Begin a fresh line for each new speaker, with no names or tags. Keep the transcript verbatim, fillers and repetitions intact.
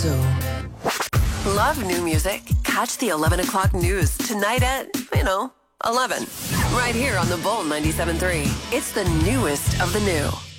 so.
Love new music? Catch the eleven o'clock news tonight at, you know, eleven. Right here on the Bull ninety-seven point three. It's the newest of the new.